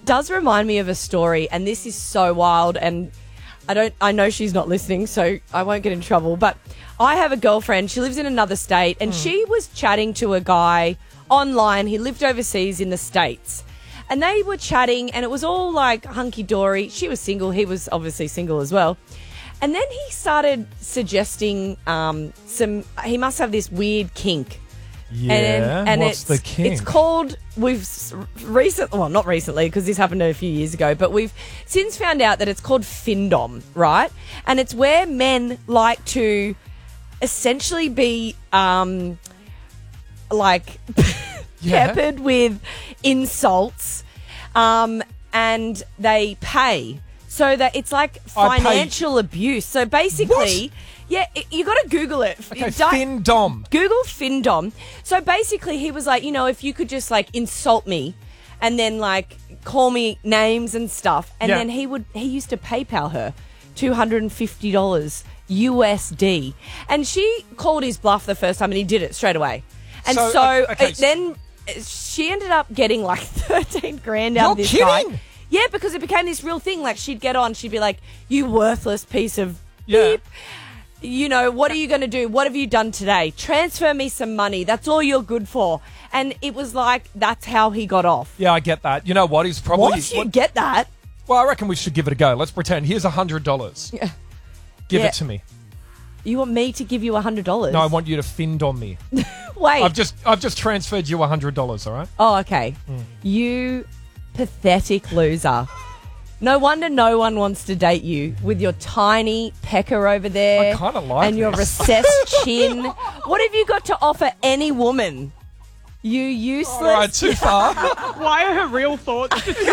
does remind me of a story, and this is so wild, and I know she's not listening, so I won't get in trouble, but I have a girlfriend. She lives in another state, and she was chatting to a guy online. He lived overseas in the States, and they were chatting, and it was all like hunky-dory. She was single. He was obviously single as well. And then he started suggesting he must have this weird kink. Yeah, and what's the kink? It's called, not recently because this happened a few years ago, but we've since found out that it's called Findom, right? And it's where men like to essentially be peppered with insults, and they pay. So that it's like financial abuse. So basically, you got to Google it. Okay, Findom. Google Findom. So basically, he was like, if you could just like insult me, and then like call me names and stuff, and then he used to PayPal her $250 USD, and she called his bluff the first time, and he did it straight away, and then she ended up getting like 13 grand out of this guy. Yeah, because it became this real thing. Like, she'd get on, she'd be like, you worthless piece of beep. What are you going to do? What have you done today? Transfer me some money. That's all you're good for. And it was like, that's how he got off. Yeah, I get that. You know what? He's probably... What? You get that? Well, I reckon we should give it a go. Let's pretend. Here's $100. Yeah. Give it to me. You want me to give you $100? No, I want you to Findom me. Wait. I've just transferred you $100, all right? Oh, okay. You... pathetic loser. No wonder no one wants to date you with your tiny pecker over there. I kind of like and your recessed chin. What have you got to offer any woman? You useless. All right, too far. Why are her real thoughts just coming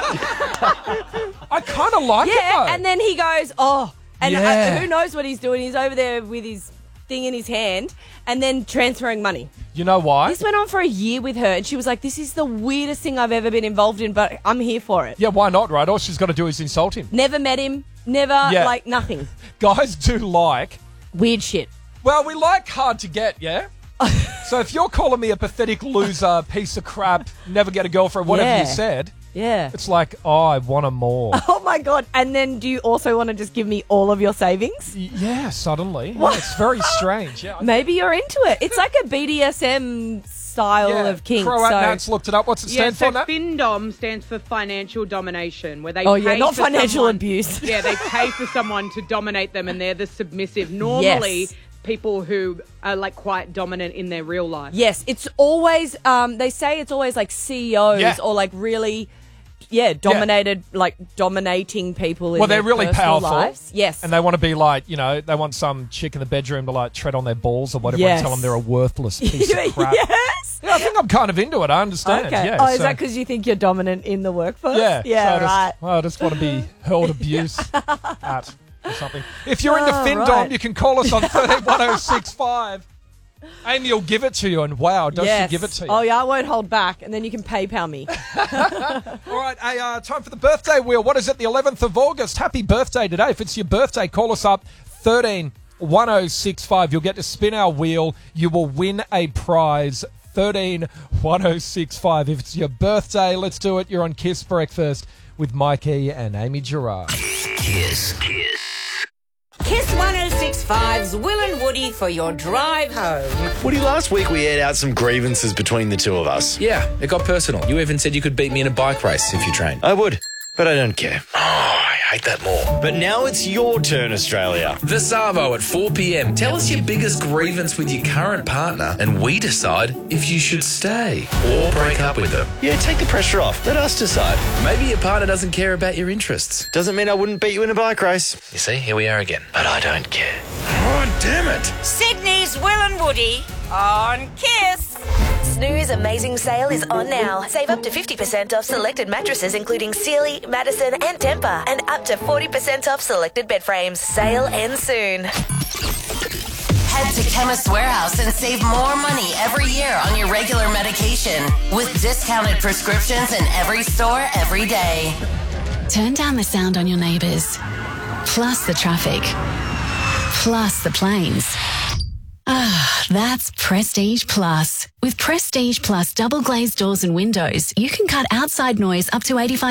out? I kind of like it, though. And then he goes, who knows what he's doing? He's over there with his thing in his hand and then transferring money. You know why? This went on for a year with her, and she was like, this is the weirdest thing I've ever been involved in, but I'm here for it. Yeah, why not, right? All she's got to do is insult him. Never met him. Never, nothing. Guys do like... weird shit. Well, we like hard to get, yeah? So if you're calling me a pathetic loser, piece of crap, never get a girlfriend, whatever you said... yeah. It's like, I want 'em more. Oh, my God. And then do you also want to just give me all of your savings? Yeah, suddenly. Yeah, it's very strange. Yeah, maybe you're into it. It's like a BDSM style of kink. Croat Nats looked it up. What's it stand for, Nat? Findom stands for financial domination, where they not financial abuse. Yeah, they pay for someone to dominate them, and they're the submissive. Normally... people who are like quite dominant in their real life. Yes, it's always, they say it's always like CEOs or like really, dominated, like dominating people in they're really powerful. Lives. Yes. And they want to be like, they want some chick in the bedroom to like tread on their balls or whatever and tell them they're a worthless piece of crap. Yes. Yeah, I think I'm kind of into it. I understand. Okay. Yeah, is that because you think you're dominant in the workforce? Yeah. Yeah, so I just want to be hurled abuse at. Or something. If you're into Findom, you can call us on 131065. Amy will give it to you, and wow, does she give it to you? Oh, yeah, I won't hold back, and then you can PayPal me. All right, time for the birthday wheel. What is it, the 11th of August? Happy birthday today. If it's your birthday, call us up, 131065. You'll get to spin our wheel. You will win a prize, 131065. If it's your birthday, let's do it. You're on Kiss Breakfast with Mikey and Amy Gerard. Kiss 106.5's Will and Woody for your drive home. Woody, last week we aired out some grievances between the two of us. Yeah, it got personal. You even said you could beat me in a bike race if you trained. I would, but I don't care. Oh, I hate that more. But now it's your turn, Australia. The Savo at 4 p.m. Tell us your biggest grievance with your current partner and we decide if you should stay or break up with them. Yeah, take the pressure off. Let us decide. Maybe your partner doesn't care about your interests. Doesn't mean I wouldn't beat you in a bike race. You see, here we are again. But I don't care. Oh, damn it. Sydney's Will and Woody on Kiss. Snooze Amazing Sale is on now. Save up to 50% off selected mattresses including Sealy, Madison and Tempur, and up to 40% off selected bed frames. Sale ends soon. Head to Chemist Warehouse and save more money every year on your regular medication with discounted prescriptions in every store every day. Turn down the sound on your neighbours, plus the traffic, plus the planes. Ah, that's Prestige Plus. With Prestige Plus double glazed doors and windows, you can cut outside noise up to 85%.